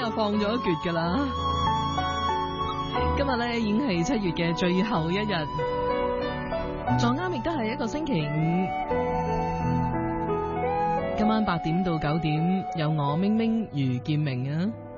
啊放咗一橛噶啦。今日咧已經係7月嘅最後一日，撞啱亦都係一個星期五。今晚8點到9點有我明明余建明啊。